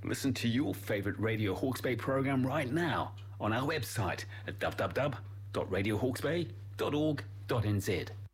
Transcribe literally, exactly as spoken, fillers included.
Listen to your favourite Radio Hawke's Bay programme right now on our website at w w w dot radio hawke's bay dot org dot n z.